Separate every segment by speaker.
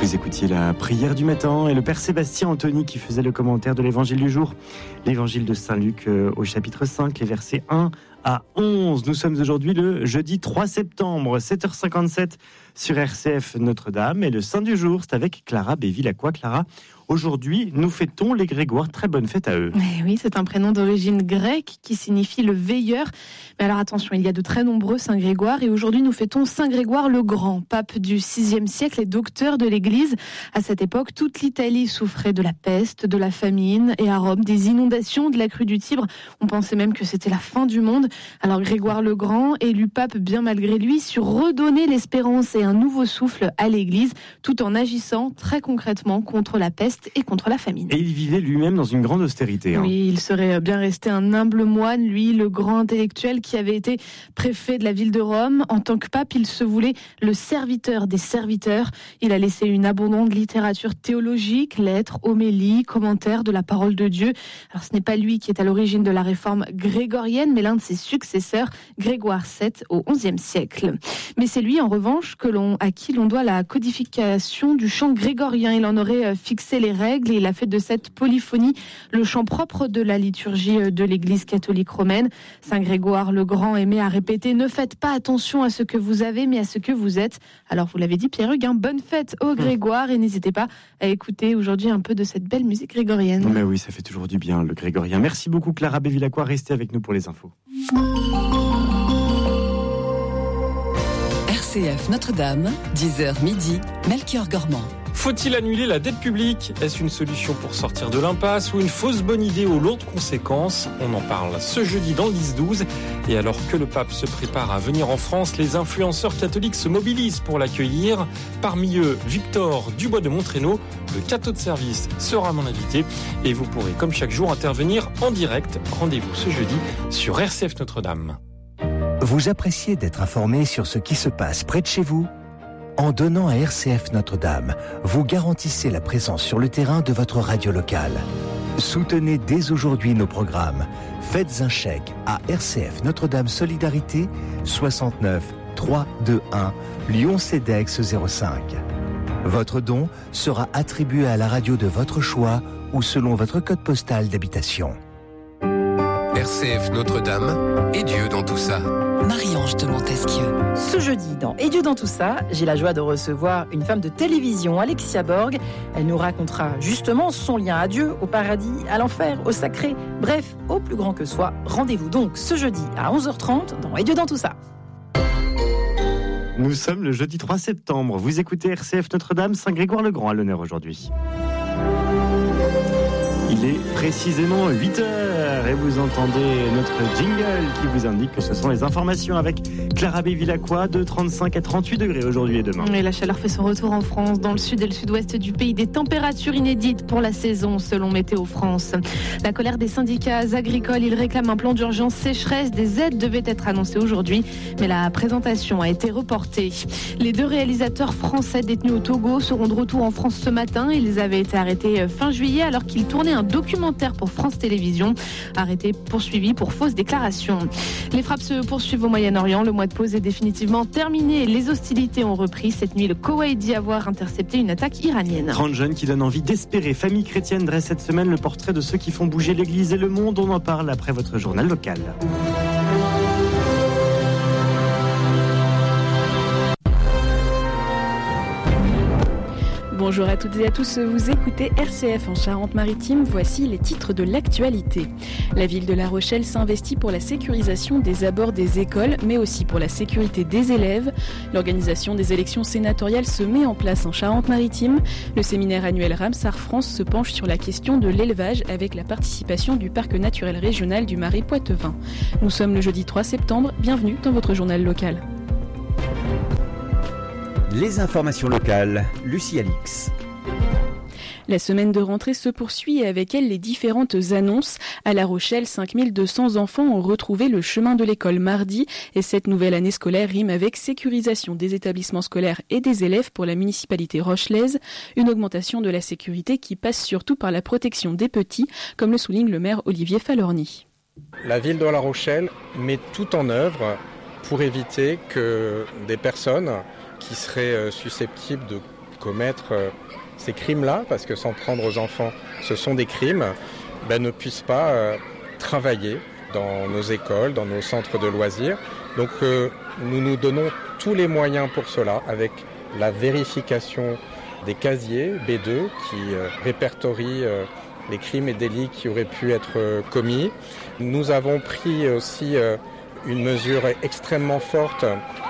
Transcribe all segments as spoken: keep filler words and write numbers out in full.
Speaker 1: Vous écoutiez la prière du matin et le Père Sébastien Anthony qui faisait le commentaire de l'évangile du jour. L'évangile de Saint Luc euh, au chapitre cinq, les versets un à onze. Nous sommes aujourd'hui le jeudi trois septembre, sept heures cinquante-sept sur R C F Notre-Dame. Et le saint du jour, c'est avec Clara Béville-Lacroix. Clara, aujourd'hui, nous fêtons les Grégoire. Très bonne fête à eux.
Speaker 2: Mais oui, c'est un prénom d'origine grecque qui signifie le veilleur. Mais alors attention, il y a de très nombreux saint Grégoire. Et aujourd'hui, nous fêtons saint Grégoire le Grand, pape du sixième siècle et docteur de l'Église. À cette époque, toute l'Italie souffrait de la peste, de la famine et à Rome, des inondations, de la crue du Tibre. On pensait même que c'était la fin du monde. Alors Grégoire le Grand, élu pape bien malgré lui, sur redonner l'espérance et un nouveau souffle à l'Église, tout en agissant très concrètement contre la peste et contre la famine.
Speaker 1: Et il vivait lui-même dans une grande austérité. Hein.
Speaker 2: Oui, il serait bien resté un humble moine, lui, le grand intellectuel qui avait été préfet de la ville de Rome. En tant que pape, il se voulait le serviteur des serviteurs. Il a laissé une abondante littérature théologique, lettres, homélies, commentaires de la parole de Dieu. Alors ce n'est pas lui qui est à l'origine de la réforme grégorienne, mais l'un de ses successeurs, Grégoire sept, au onzième siècle. Mais c'est lui, en revanche, que l'on, à qui l'on doit la codification du chant grégorien. Il en aurait fixé les règles et il a fait de cette polyphonie le chant propre de la liturgie de l'Église catholique romaine. Saint Grégoire le Grand aimait à répéter « Ne faites pas attention à ce que vous avez, mais à ce que vous êtes ». Alors vous l'avez dit, Pierre-Hugues, hein, bonne fête au Grégoire et n'hésitez pas à écouter aujourd'hui un peu de cette belle musique grégorienne.
Speaker 1: Mais oui, ça fait toujours du bien, le grégorien. Merci beaucoup, Clara Béville-Lacroix. Restez avec nous pour les infos.
Speaker 3: R C F Notre-Dame, dix heures midi, Melchior Gormand.
Speaker 4: Faut-il annuler la dette publique ? Est-ce une solution pour sortir de l'impasse ou une fausse bonne idée aux lourdes conséquences ? On en parle ce jeudi dans le dix douze. Et alors que le pape se prépare à venir en France, les influenceurs catholiques se mobilisent pour l'accueillir. Parmi eux, Victor Dubois de Montrénaud, le cateau de service, sera mon invité. Et vous pourrez, comme chaque jour, intervenir en direct. Rendez-vous ce jeudi sur R C F Notre-Dame.
Speaker 5: Vous appréciez d'être informé sur ce qui se passe près de chez vous ? En donnant à R C F Notre-Dame, vous garantissez la présence sur le terrain de votre radio locale. Soutenez dès aujourd'hui nos programmes. Faites un chèque à R C F Notre-Dame Solidarité soixante-neuf trois cent vingt-et-un Lyon Cedex zéro cinq. Votre don sera attribué à la radio de votre choix ou selon votre code postal d'habitation.
Speaker 6: R C F Notre-Dame et Dieu dans tout ça.
Speaker 3: Marie-Ange de Montesquieu.
Speaker 7: Ce jeudi, dans Et Dieu dans tout ça, j'ai la joie de recevoir une femme de télévision, Alexia Borg. Elle nous racontera justement son lien à Dieu, au paradis, à l'enfer, au sacré, bref, au plus grand que soi. Rendez-vous donc ce jeudi à onze heures trente dans Et Dieu dans tout ça.
Speaker 1: Nous sommes le jeudi trois septembre. Vous écoutez R C F Notre-Dame, Saint Grégoire le Grand à l'honneur aujourd'hui. Il est précisément huit heures et vous entendez notre jingle qui vous indique que ce sont les informations avec Clara Béville-Lacroix de trente-cinq à trente-huit degrés aujourd'hui et demain.
Speaker 2: Et la chaleur fait son retour en France, dans le sud et le sud-ouest du pays. Des températures inédites pour la saison selon Météo France. La colère des syndicats agricoles, ils réclament un plan d'urgence sécheresse. Des aides devaient être annoncées aujourd'hui, mais la présentation a été reportée. Les deux réalisateurs français détenus au Togo seront de retour en France ce matin. Ils avaient été arrêtés fin juillet alors qu'ils tournaient un documentaire pour France Télévisions. Arrêtés, poursuivis pour fausses déclarations. Les frappes se poursuivent au Moyen-Orient. Le mois de pause est définitivement terminé. Les hostilités ont repris. Cette nuit, le Koweït dit avoir intercepté une attaque iranienne.
Speaker 1: trente jeunes qui donnent envie d'espérer. Famille chrétienne dresse cette semaine le portrait de ceux qui font bouger l'Église et le monde. On en parle après votre journal local.
Speaker 8: Bonjour à toutes et à tous, vous écoutez R C F en Charente-Maritime, voici les titres de l'actualité. La ville de La Rochelle s'investit pour la sécurisation des abords des écoles, mais aussi pour la sécurité des élèves. L'organisation des élections sénatoriales se met en place en Charente-Maritime. Le séminaire annuel Ramsar France se penche sur la question de l'élevage avec la participation du parc naturel régional du Marais Poitevin. Nous sommes le jeudi trois septembre, bienvenue dans votre journal local.
Speaker 9: Les informations locales, Lucie Alix.
Speaker 8: La semaine de rentrée se poursuit et avec elle les différentes annonces. À La Rochelle, cinq mille deux cents enfants ont retrouvé le chemin de l'école mardi et cette nouvelle année scolaire rime avec sécurisation des établissements scolaires et des élèves pour la municipalité rochelaise. Une augmentation de la sécurité qui passe surtout par la protection des petits, comme le souligne le maire Olivier Falorni.
Speaker 10: La ville de La Rochelle met tout en œuvre pour éviter que des personnes qui seraient susceptibles de commettre euh, ces crimes-là, parce que s'en prendre aux enfants, ce sont des crimes, ben, ne puissent pas euh, travailler dans nos écoles, dans nos centres de loisirs. Donc euh, nous nous donnons tous les moyens pour cela, avec la vérification des casiers B deux qui euh, répertorient euh, les crimes et délits qui auraient pu être euh, commis. Nous avons pris aussi euh, une mesure extrêmement forte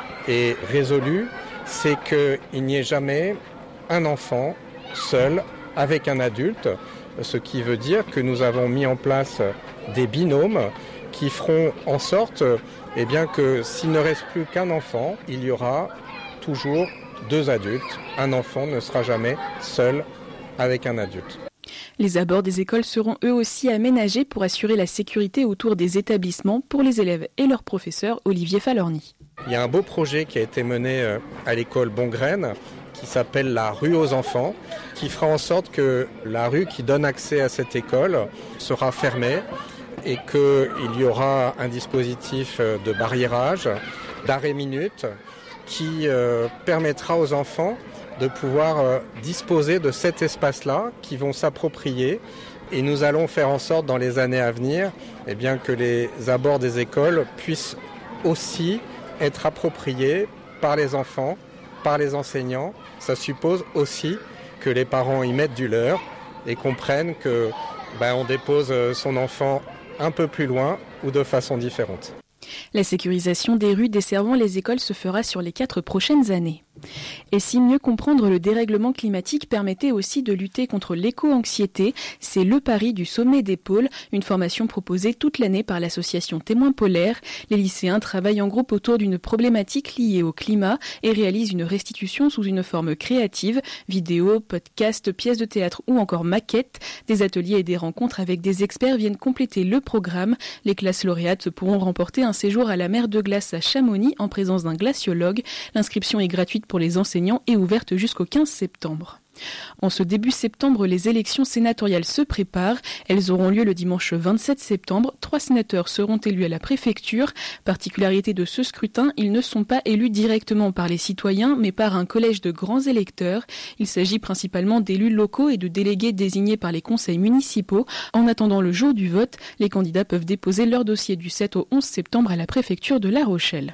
Speaker 10: et résolue, c'est qu'il n'y ait jamais un enfant seul avec un adulte, ce qui veut dire que nous avons mis en place des binômes qui feront en sorte eh bien, que s'il ne reste plus qu'un enfant, il y aura toujours deux adultes. Un enfant ne sera jamais seul avec un adulte.
Speaker 8: Les abords des écoles seront eux aussi aménagés pour assurer la sécurité autour des établissements pour les élèves et leurs professeurs. Olivier Falorni.
Speaker 10: Il y a un beau projet qui a été mené à l'école Bongraine qui s'appelle la rue aux enfants, qui fera en sorte que la rue qui donne accès à cette école sera fermée et qu'il y aura un dispositif de barriérage, d'arrêt minute, qui euh, permettra aux enfants de pouvoir euh, disposer de cet espace-là, qui vont s'approprier. Et nous allons faire en sorte dans les années à venir eh bien, que les abords des écoles puissent aussi être appropriés par les enfants, par les enseignants. Ça suppose aussi que les parents y mettent du leur et comprennent que ben, on dépose son enfant un peu plus loin ou de façon différente.
Speaker 8: La sécurisation des rues desservant les écoles se fera sur les quatre prochaines années. Et si mieux comprendre le dérèglement climatique permettait aussi de lutter contre l'éco-anxiété, c'est le pari du sommet des pôles, une formation proposée toute l'année par l'association Témoins Polaires. Les lycéens travaillent en groupe autour d'une problématique liée au climat et réalisent une restitution sous une forme créative, vidéo, podcast, pièces de théâtre ou encore maquettes. Des ateliers et des rencontres avec des experts viennent compléter le programme. Les classes lauréates pourront remporter un séjour à la mer de glace à Chamonix en présence d'un glaciologue. L'inscription est gratuite pour les enseignants et ouverte jusqu'au quinze septembre. En ce début septembre, les élections sénatoriales se préparent. Elles auront lieu le dimanche vingt-sept septembre. Trois sénateurs seront élus à la préfecture. Particularité de ce scrutin, ils ne sont pas élus directement par les citoyens, mais par un collège de grands électeurs. Il s'agit principalement d'élus locaux et de délégués désignés par les conseils municipaux. En attendant le jour du vote, les candidats peuvent déposer leur dossier du sept au onze septembre à la préfecture de La Rochelle.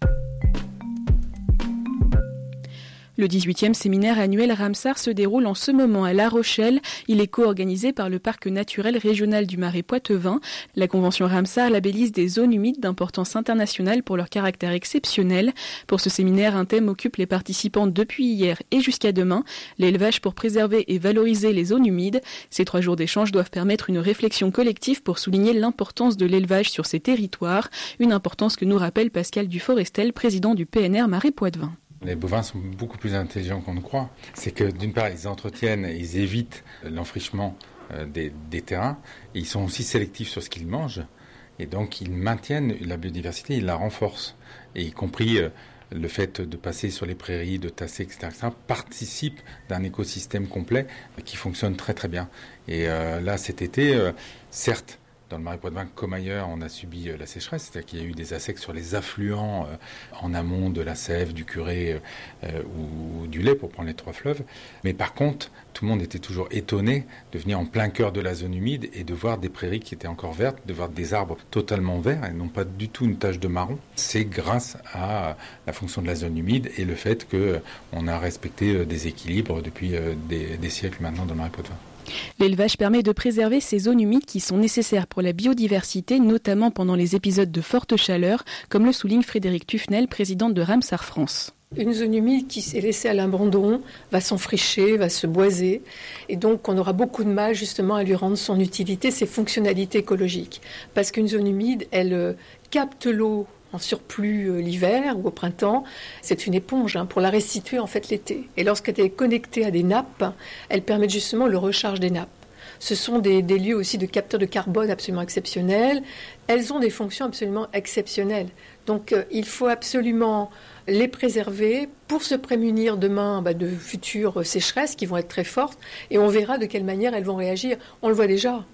Speaker 8: Le dix-huitième séminaire annuel Ramsar se déroule en ce moment à La Rochelle. Il est co-organisé par le Parc naturel régional du Marais Poitevin. La convention Ramsar labellise des zones humides d'importance internationale pour leur caractère exceptionnel. Pour ce séminaire, un thème occupe les participants depuis hier et jusqu'à demain, l'élevage pour préserver et valoriser les zones humides. Ces trois jours d'échange doivent permettre une réflexion collective pour souligner l'importance de l'élevage sur ces territoires, une importance que nous rappelle Pascal Duforestel, président du P N R Marais Poitevin.
Speaker 11: Les bovins sont beaucoup plus intelligents qu'on ne croit. C'est que d'une part, ils entretiennent, ils évitent l'enfrichement des, des terrains. Et ils sont aussi sélectifs sur ce qu'ils mangent. Et donc, ils maintiennent la biodiversité, ils la renforcent. Et y compris le fait de passer sur les prairies, de tasser, et cetera, et cetera participe d'un écosystème complet qui fonctionne très très bien. Et euh, là, cet été, euh, certes, dans le Marais Poitevin, comme ailleurs, on a subi la sécheresse, c'est-à-dire qu'il y a eu des assecs sur les affluents euh, en amont de la Sève, du Curé euh, ou, ou du Lay, pour prendre les trois fleuves. Mais par contre, tout le monde était toujours étonné de venir en plein cœur de la zone humide et de voir des prairies qui étaient encore vertes, de voir des arbres totalement verts et non pas du tout une tache de marron. C'est grâce à la fonction de la zone humide et le fait qu'on a respecté des équilibres depuis des, des siècles maintenant dans le Marais Poitevin.
Speaker 8: L'élevage permet de préserver ces zones humides qui sont nécessaires pour la biodiversité, notamment pendant les épisodes de forte chaleur, comme le souligne Frédéric Tufnel, présidente de Ramsar France.
Speaker 12: Une zone humide qui s'est laissée à l'abandon va s'enfricher, va se boiser, et donc on aura beaucoup de mal justement à lui rendre son utilité, ses fonctionnalités écologiques. Parce qu'une zone humide, elle capte l'eau en surplus l'hiver ou au printemps, c'est une éponge hein, pour la restituer en fait l'été. Et lorsqu'elle est connectée à des nappes, elle permet justement le recharge des nappes. Ce sont des, des lieux aussi de capteurs de carbone absolument exceptionnels. Elles ont des fonctions absolument exceptionnelles. Donc euh, il faut absolument les préserver pour se prémunir demain bah, de futures sécheresses qui vont être très fortes. Et on verra de quelle manière elles vont réagir. On le voit déjà.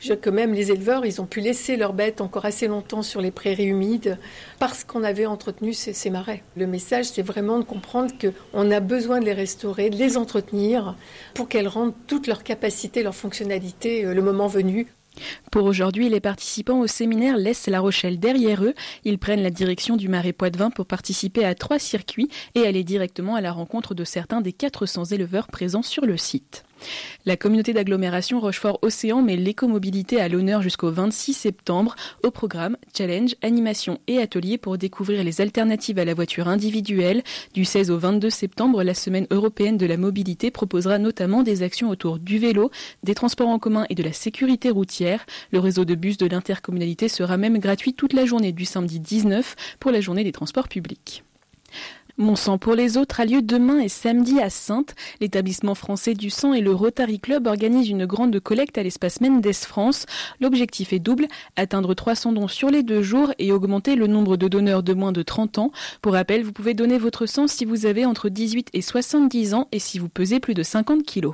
Speaker 12: Je veux dire que même les éleveurs, ils ont pu laisser leurs bêtes encore assez longtemps sur les prairies humides parce qu'on avait entretenu ces, ces marais. Le message, c'est vraiment de comprendre qu'on a besoin de les restaurer, de les entretenir pour qu'elles rendent toute leur capacité, leur fonctionnalité le moment venu.
Speaker 8: Pour aujourd'hui, les participants au séminaire laissent La Rochelle derrière eux. Ils prennent la direction du Marais Poitevin pour participer à trois circuits et aller directement à la rencontre de certains des quatre cents éleveurs présents sur le site. La communauté d'agglomération Rochefort-Océan met l'écomobilité à l'honneur jusqu'au vingt-six septembre. Au programme, challenge, animation et ateliers pour découvrir les alternatives à la voiture individuelle. Du seize au vingt-deux septembre, la Semaine européenne de la mobilité proposera notamment des actions autour du vélo, des transports en commun et de la sécurité routière. Le réseau de bus de l'intercommunalité sera même gratuit toute la journée du samedi dix-neuf pour la journée des transports publics. Mon sang pour les autres a lieu demain et samedi à Saintes. L'établissement français du sang et le Rotary Club organisent une grande collecte à l'espace Mendes France. L'objectif est double, atteindre trois cents dons sur les deux jours et augmenter le nombre de donneurs de moins de trente ans. Pour rappel, vous pouvez donner votre sang si vous avez entre dix-huit et soixante-dix ans et si vous pesez plus de cinquante kilos.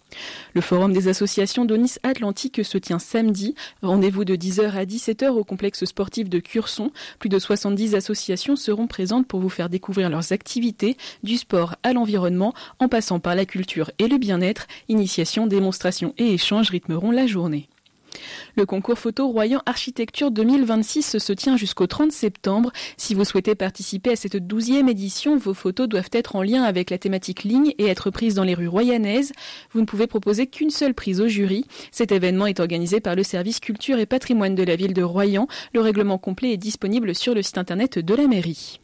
Speaker 8: Le forum des associations d'Onis Atlantique se tient samedi. Rendez-vous de dix heures à dix-sept heures au complexe sportif de Curson. Plus de soixante-dix associations seront présentes pour vous faire découvrir leurs activités, du sport à l'environnement, en passant par la culture et le bien-être. Initiation, démonstration et échanges rythmeront la journée. Le concours photo Royan Architecture deux mille vingt-six se tient jusqu'au trente septembre. Si vous souhaitez participer à cette douzième édition, vos photos doivent être en lien avec la thématique ligne et être prises dans les rues royanaises. Vous ne pouvez proposer qu'une seule prise au jury. Cet événement est organisé par le service culture et patrimoine de la ville de Royan. Le règlement complet est disponible sur le site internet de la mairie.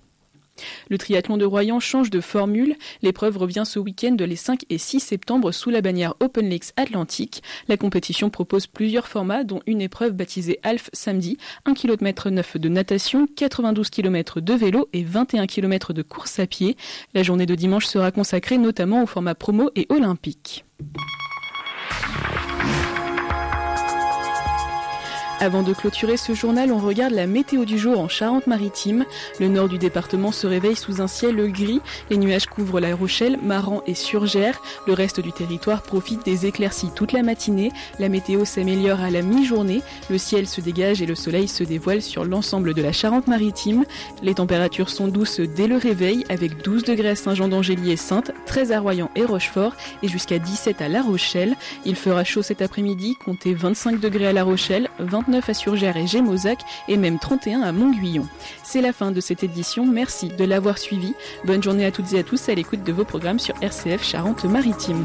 Speaker 8: Le triathlon de Royan change de formule. L'épreuve revient ce week-end les cinq et six septembre sous la bannière Open Lakes Atlantique. La compétition propose plusieurs formats, dont une épreuve baptisée Half samedi, un kilomètre neuf de natation, quatre-vingt-douze kilomètres de vélo et vingt et un kilomètres de course à pied. La journée de dimanche sera consacrée notamment au format promo et olympique. Avant de clôturer ce journal, on regarde la météo du jour en Charente-Maritime. Le nord du département se réveille sous un ciel gris. Les nuages couvrent La Rochelle, Maran et Surgères. Le reste du territoire profite des éclaircies toute la matinée. La météo s'améliore à la mi-journée. Le ciel se dégage et le soleil se dévoile sur l'ensemble de la Charente-Maritime. Les températures sont douces dès le réveil, avec douze degrés à Saint-Jean-d'Angély et Saintes, treize à Royan et Rochefort et jusqu'à dix-sept à La Rochelle. Il fera chaud cet après-midi, comptez vingt-cinq degrés à La Rochelle, vingt-neuf à Surgères et Gémozac et même trente et un à Montguyon. C'est la fin de cette édition, merci de l'avoir suivi. Bonne journée à toutes et à tous à l'écoute de vos programmes sur R C F Charente-Maritime.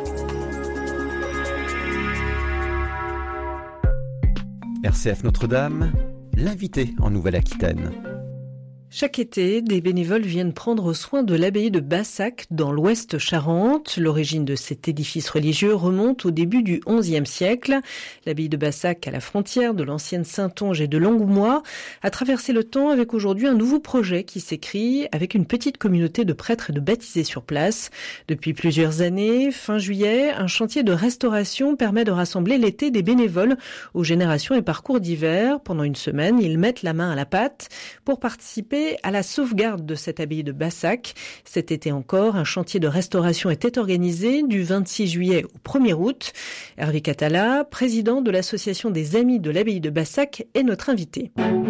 Speaker 9: R C F Notre-Dame, l'invité en Nouvelle-Aquitaine.
Speaker 13: Chaque été, des bénévoles viennent prendre soin de l'abbaye de Bassac dans l'ouest Charente. L'origine de cet édifice religieux remonte au début du onzième siècle. L'abbaye de Bassac, à la frontière de l'ancienne Saintonge et de Langoumois, a traversé le temps avec aujourd'hui un nouveau projet qui s'écrit avec une petite communauté de prêtres et de baptisés sur place. Depuis plusieurs années, fin juillet, un chantier de restauration permet de rassembler l'été des bénévoles aux générations et parcours divers. Pendant une semaine, ils mettent la main à la pâte pour participer à la sauvegarde de cette abbaye de Bassac. Cet été encore, un chantier de restauration était organisé du vingt-six juillet au premier août. Hervé Catala, président de l'association des Amis de l'abbaye de Bassac, est notre invité.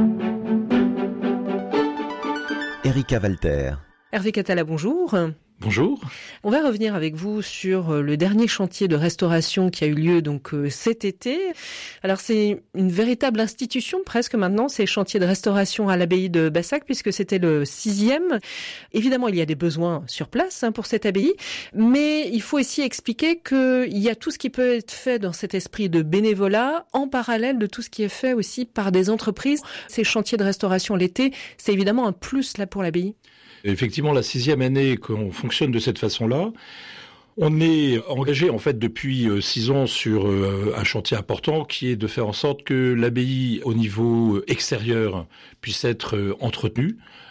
Speaker 9: Erika Walter.
Speaker 13: Hervé Catala, bonjour.
Speaker 1: Bonjour.
Speaker 13: On va revenir avec vous sur le dernier chantier de restauration qui a eu lieu donc cet été. Alors c'est une véritable institution presque maintenant, ces chantiers de restauration à l'abbaye de Bassac, puisque c'était le sixième. Évidemment, il y a des besoins sur place hein, pour cette abbaye, mais il faut aussi expliquer qu'il y a tout ce qui peut être fait dans cet esprit de bénévolat, en parallèle de tout ce qui est fait aussi par des entreprises. Ces chantiers de restauration l'été, c'est évidemment un plus là pour l'abbaye.
Speaker 14: Effectivement, la sixième année qu'on fonctionne de cette façon-là, on est engagé en fait depuis six ans sur un chantier important qui est de faire en sorte que l'abbaye au niveau extérieur puisse être entretenue,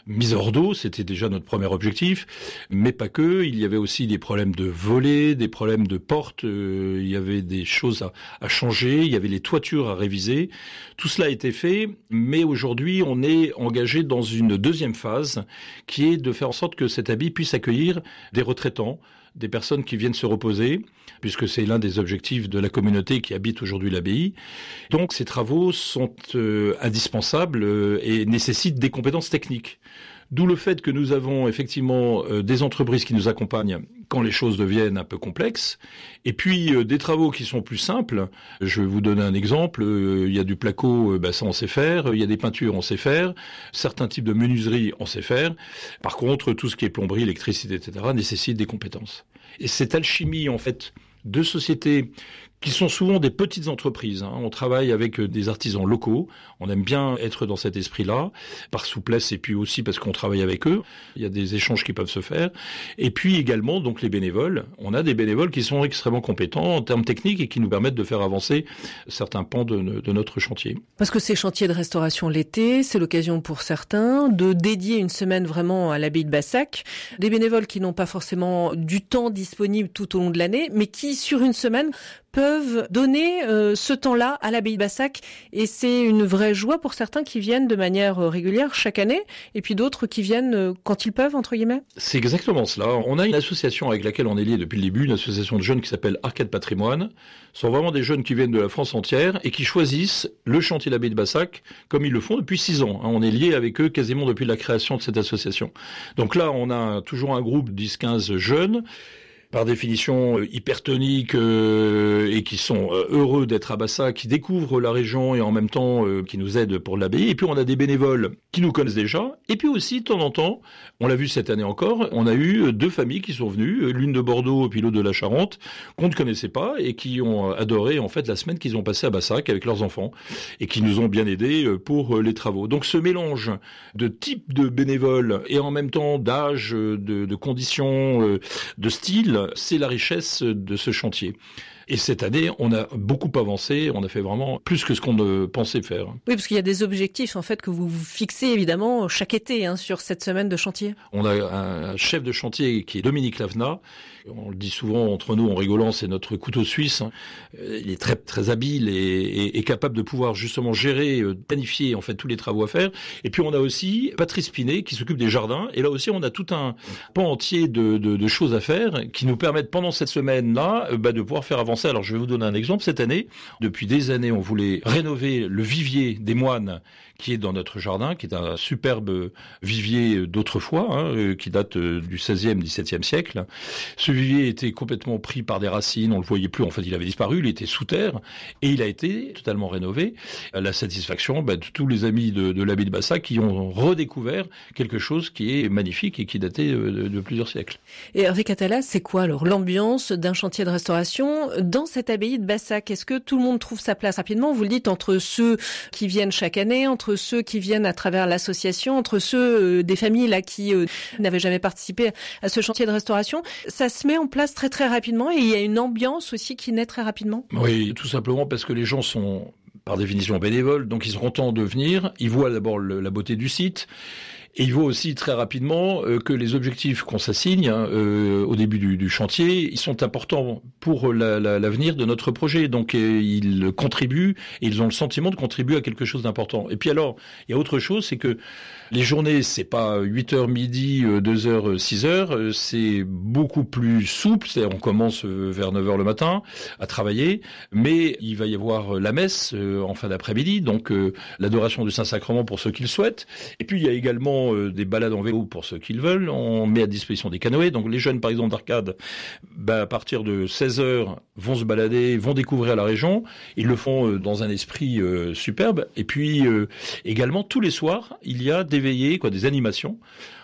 Speaker 14: mise hors d'eau, c'était déjà notre premier objectif, mais pas que. Il y avait aussi des problèmes de volets, des problèmes de portes, euh, il y avait des choses à, à changer, il y avait les toitures à réviser. Tout cela a été fait, mais aujourd'hui, on est engagé dans une deuxième phase qui est de faire en sorte que cette abbaye puisse accueillir des retraitants, des personnes qui viennent se reposer, puisque c'est l'un des objectifs de la communauté qui habite aujourd'hui l'abbaye. Donc ces travaux sont euh, indispensables euh, et nécessitent des compétences techniques. D'où le fait que nous avons effectivement euh, des entreprises qui nous accompagnent quand les choses deviennent un peu complexes, et puis euh, des travaux qui sont plus simples. Je vais vous donner un exemple. Euh, il y a du placo, euh, bah, ça on sait faire. Il y a des peintures, on sait faire. Certains types de menuiserie, on sait faire. Par contre, tout ce qui est plomberie, électricité, et cetera, nécessite des compétences. Et cette alchimie, en fait, de sociétés qui sont souvent des petites entreprises. Hein. On travaille avec des artisans locaux. On aime bien être dans cet esprit-là, par souplesse et puis aussi parce qu'on travaille avec eux. Il y a des échanges qui peuvent se faire. Et puis également, donc, les bénévoles. On a des bénévoles qui sont extrêmement compétents en termes techniques et qui nous permettent de faire avancer certains pans de, de notre chantier.
Speaker 13: Parce que ces chantiers de restauration l'été, c'est l'occasion pour certains de dédier une semaine vraiment à l'abbaye de Bassac. Des bénévoles qui n'ont pas forcément du temps disponible tout au long de l'année, mais qui, sur une semaine, peuvent donner euh, ce temps-là à l'abbaye de Bassac, et c'est une vraie joie pour certains qui viennent de manière régulière chaque année, et puis d'autres qui viennent euh, quand ils peuvent, entre guillemets.
Speaker 14: C'est exactement cela. On a une association avec laquelle on est lié depuis le début, une association de jeunes qui s'appelle Arcade Patrimoine. Ce sont vraiment des jeunes qui viennent de la France entière et qui choisissent le chantier de l'abbaye de Bassac comme ils le font depuis six ans. On est lié avec eux quasiment depuis la création de cette association. Donc là, on a toujours un groupe de dix quinze jeunes, par définition euh, hypertoniques euh, et qui sont euh, heureux d'être à Bassac, qui découvrent la région et en même temps euh, qui nous aident pour l'abbaye. Et puis on a des bénévoles qui nous connaissent déjà. Et puis aussi, de temps en temps, on l'a vu cette année encore, on a eu deux familles qui sont venues, l'une de Bordeaux et puis l'autre de la Charente, qu'on ne connaissait pas et qui ont adoré en fait la semaine qu'ils ont passée à Bassac avec leurs enfants et qui nous ont bien aidés pour les travaux. Donc ce mélange de type de bénévoles et en même temps d'âge, de, de conditions, de style, c'est la richesse de ce chantier. Et cette année, on a beaucoup avancé, on a fait vraiment plus que ce qu'on ne pensait faire.
Speaker 13: Oui, parce qu'il y a des objectifs en fait que vous vous fixez évidemment chaque été hein, sur cette semaine de chantier.
Speaker 14: On a un chef de chantier qui est Dominique Lavenat. On le dit souvent entre nous en rigolant, c'est notre couteau suisse. Il est très très habile et, et, et capable de pouvoir justement gérer, planifier en fait tous les travaux à faire. Et puis on a aussi Patrice Pinet qui s'occupe des jardins. Et là aussi, on a tout un pan entier de, de, de choses à faire qui nous permettent pendant cette semaine-là bah, de pouvoir faire avancer. Alors je vais vous donner un exemple. Cette année, depuis des années, on voulait rénover le vivier des moines qui est dans notre jardin, qui est un superbe vivier d'autrefois, hein, qui date du seizième, dix-septième siècle. Ce vivier était complètement pris par des racines, on le voyait plus, en fait il avait disparu, il était sous terre, et il a été totalement rénové, à la satisfaction bah, de tous les amis de, de l'abbaye de Bassac qui ont redécouvert quelque chose qui est magnifique et qui datait de, de plusieurs siècles.
Speaker 13: Et Hervé Catala, c'est quoi alors l'ambiance d'un chantier de restauration dans cette abbaye de Bassac? Est-ce que tout le monde trouve sa place rapidement? Vous le dites, entre ceux qui viennent chaque année, entre ceux qui viennent à travers l'association, entre ceux euh, des familles là qui euh, n'avaient jamais participé à ce chantier de restauration, ça se met en place très très rapidement et il y a une ambiance aussi qui naît très rapidement.
Speaker 14: Oui, tout simplement parce que les gens sont par définition bénévoles, donc ils sont contents de venir, ils voient d'abord le, la beauté du site. Et il voit aussi très rapidement euh, que les objectifs qu'on s'assigne hein, euh, au début du, du chantier, ils sont importants pour la, la, l'avenir de notre projet. Donc euh, ils contribuent et ils ont le sentiment de contribuer à quelque chose d'important. Et puis alors, il y a autre chose, c'est que les journées, c'est pas huit heures midi, deux heures, six heures, c'est beaucoup plus souple. C'est-à-dire on commence vers neuf heures le matin à travailler, mais il va y avoir la messe euh, en fin d'après-midi, donc euh, l'adoration du Saint-Sacrement pour ceux qui le souhaitent. Et puis il y a également des balades en vélo pour ceux qui le veulent. On met à disposition des canoës. Donc les jeunes, par exemple, d'Arcade, bah, à partir de seize heures, vont se balader, vont découvrir la région. Ils le font dans un esprit euh, superbe. Et puis, euh, également, tous les soirs, il y a des veillées, quoi, des animations.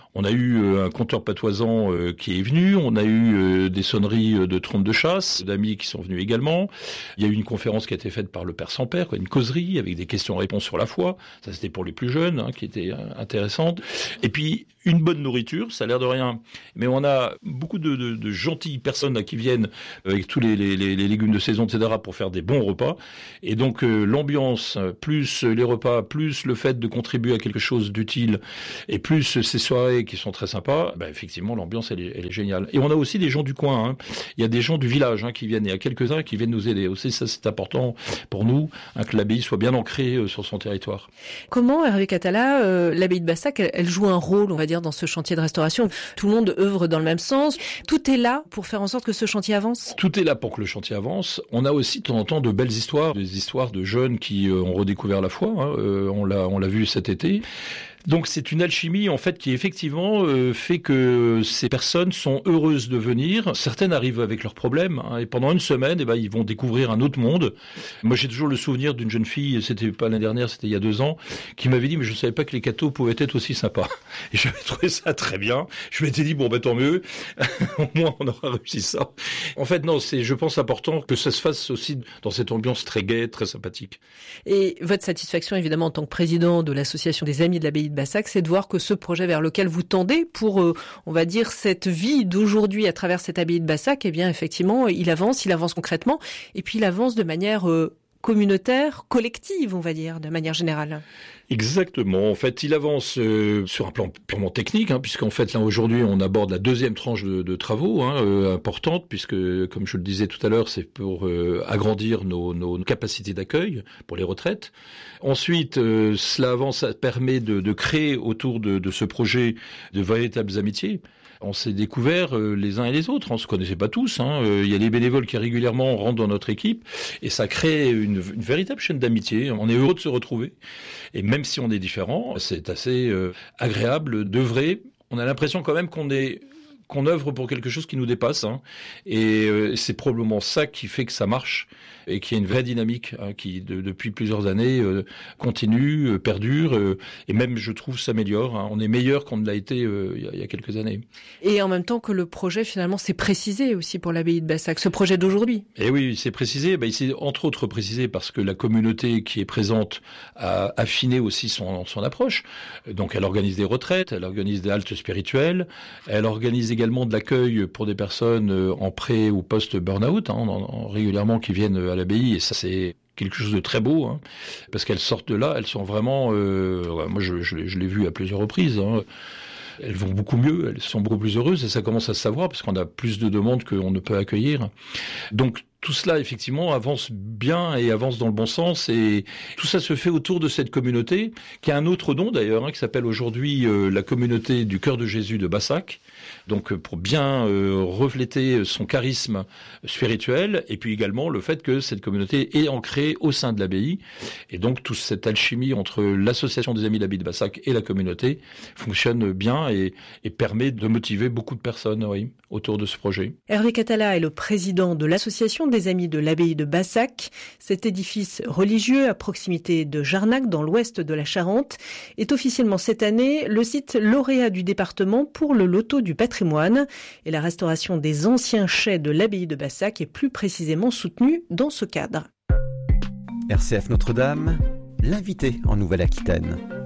Speaker 14: On a eu un conteur patoisant qui est venu, on a eu des sonneries de trompes de chasse, d'amis qui sont venus également. Il y a eu une conférence qui a été faite par le père Sampère, quoi, une causerie avec des questions-réponses sur la foi. Ça, c'était pour les plus jeunes, hein, qui était intéressante. Et puis, une bonne nourriture, ça a l'air de rien. Mais on a beaucoup de, de, de gentilles personnes là, qui viennent avec tous les, les, les légumes de saison, et cetera, pour faire des bons repas. Et donc, euh, l'ambiance, plus les repas, plus le fait de contribuer à quelque chose d'utile, et plus ces soirées qui sont très sympas, bah, effectivement, l'ambiance, elle est, elle est géniale. Et on a aussi des gens du coin. Hein. Il y a des gens du village hein, qui viennent. Il y a quelques-uns qui viennent nous aider. Aussi, ça, c'est important pour nous, hein, que l'abbaye soit bien ancrée euh, sur son territoire.
Speaker 13: Comment, Hervé Catala, euh, l'abbaye de Bassac, elle, elle joue un rôle, on va dire, dans ce chantier de restauration? Tout le monde œuvre dans le même sens. Tout est là pour faire en sorte que ce chantier avance?
Speaker 14: Tout est là pour que le chantier avance. On a aussi de temps en temps de belles histoires, des histoires de jeunes qui euh, ont redécouvert la foi. Hein. Euh, on l'a, on l'a vu cet été. Donc c'est une alchimie en fait qui effectivement euh, fait que ces personnes sont heureuses de venir. Certaines arrivent avec leurs problèmes hein, et pendant une semaine, eh ben ils vont découvrir un autre monde. Moi j'ai toujours le souvenir d'une jeune fille, c'était pas l'année dernière, c'était il y a deux ans, qui m'avait dit mais je savais pas que les cathos pouvaient être aussi sympas. Et j'avais trouvé ça très bien. Je m'étais dit bon ben tant mieux, au moins on aura réussi ça. En fait non, c'est je pense important que ça se fasse aussi dans cette ambiance très gaie, très sympathique.
Speaker 13: Et votre satisfaction évidemment en tant que président de l'association des Amis de l'Abbaye de Bassac, c'est de voir que ce projet vers lequel vous tendez pour, euh, on va dire, cette vie d'aujourd'hui à travers cette abbaye de Bassac, eh bien, effectivement, il avance, il avance concrètement, et puis il avance de manière euh, communautaire, collective, on va dire, de manière générale.
Speaker 14: Exactement. En fait, il avance euh, sur un plan purement technique, hein, puisqu'en fait, là, aujourd'hui, on aborde la deuxième tranche de, de travaux hein, euh, importante, puisque, comme je le disais tout à l'heure, c'est pour euh, agrandir nos, nos capacités d'accueil pour les retraites. Ensuite, euh, cela avance, ça permet de, de créer autour de, de ce projet de véritables amitiés. On s'est découvert euh, les uns et les autres, on se connaissait pas tous. Hein. Euh, il y a des bénévoles qui régulièrement rentrent dans notre équipe et ça crée une, une véritable chaîne d'amitié. On est heureux de se retrouver et même si on est différents, c'est assez euh, agréable d'œuvrer. On a l'impression quand même qu'on est qu'on œuvre pour quelque chose qui nous dépasse. Hein. Et euh, c'est probablement ça qui fait que ça marche et qu'il y a une vraie dynamique hein, qui, de, depuis plusieurs années, euh, continue, euh, perdure euh, et même, je trouve, s'améliore. Hein. On est meilleur qu'on ne l'a été euh, il, y a, il y a quelques années.
Speaker 13: Et en même temps que le projet, finalement, s'est précisé aussi pour l'abbaye de Bassac, ce projet d'aujourd'hui.
Speaker 14: Et oui, c'est précisé. Ben, il s'est entre autres précisé parce que la communauté qui est présente a affiné aussi son, son approche. Donc, elle organise des retraites, elle organise des haltes spirituelles, elle organise également de l'accueil pour des personnes en pré ou post-burn-out, hein, en, en, régulièrement qui viennent à l'abbaye, et ça c'est quelque chose de très beau, hein, parce qu'elles sortent de là, elles sont vraiment, euh, moi je, je, je l'ai vu à plusieurs reprises, hein, elles vont beaucoup mieux, elles sont beaucoup plus heureuses, et ça commence à se savoir, parce qu'on a plus de demandes qu'on ne peut accueillir. Donc tout cela, effectivement, avance bien et avance dans le bon sens, et tout ça se fait autour de cette communauté, qui a un autre nom d'ailleurs, hein, qui s'appelle aujourd'hui euh, la communauté du Cœur de Jésus de Bassac, donc pour bien euh, refléter son charisme spirituel, et puis également le fait que cette communauté est ancrée au sein de l'abbaye, et donc toute cette alchimie entre l'association des Amis de l'Abbaye de Bassac et la communauté fonctionne bien et, et permet de motiver beaucoup de personnes oui, autour de ce projet.
Speaker 13: Hervé Catala est le président de l'association des Amis de l'Abbaye de Bassac. Cet édifice religieux à proximité de Jarnac, dans l'ouest de la Charente, est officiellement cette année le site lauréat du département pour le loto du patrimoine. Et la restauration des anciens chais de l'Abbaye de Bassac est plus précisément soutenue dans ce cadre.
Speaker 9: R C F Notre-Dame, l'invité en Nouvelle-Aquitaine.